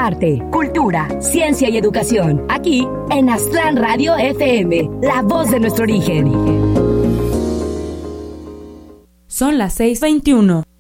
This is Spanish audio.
arte, cultura, ciencia y educación. Aquí en Aztlán Radio FM, la voz de nuestro origen. Son las 6:21.